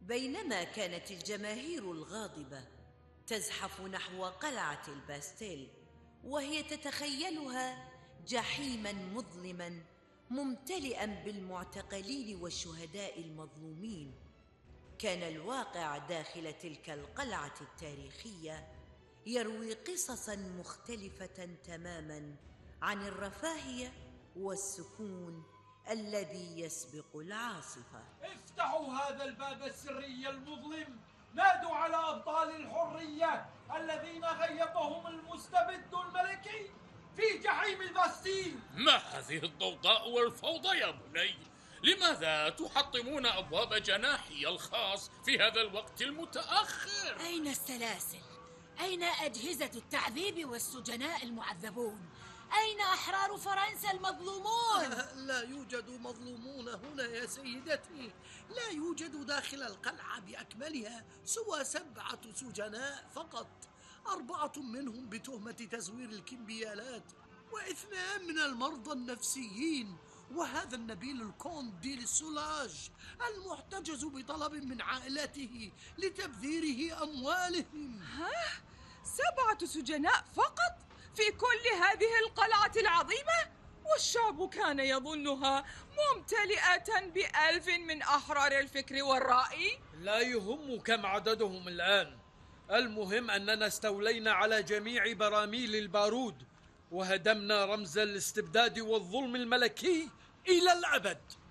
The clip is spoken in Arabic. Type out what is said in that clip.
بينما كانت الجماهير الغاضبة تزحف نحو قلعة الباستيل وهي تتخيلها جحيماً مظلماً ممتلئاً بالمعتقلين والشهداء المظلومين، كان الواقع داخل تلك القلعة التاريخية يروي قصصاً مختلفة تماماً عن الرفاهية والسكون الذي يسبق العاصفة. افتحوا هذا الباب السري المظلم، نادوا على أبطال الحرية الذين غيبهم المستبد الملكي في جحيم الباستيل. ما هذه الضوضاء والفوضى يا بني؟ لماذا تحطمون أبواب جناحي الخاص في هذا الوقت المتأخر؟ أين السلاسل؟ أين أجهزة التعذيب والسجناء المعذبون؟ أين أحرار فرنسا المظلومون؟ لا يوجد مظلومون هنا يا سيدتي، لا يوجد داخل القلعة بأكملها سوى 7 سجناء فقط، 4 منهم بتهمة تزوير الكمبيالات، و2 من المرضى النفسيين، وهذا النبيل الكونت دي لسولاج المحتجز بطلب من عائلته لتبذيره أموالهم. 7 سجناء فقط في كل هذه القلعة العظيمة؟ والشعب كان يظنها ممتلئة ب1000 من أحرار الفكر والرأي. لا يهم كم عددهم الآن، المهم أننا استولينا على جميع براميل البارود وهدمنا رمز الاستبداد والظلم الملكي إلى الأبد.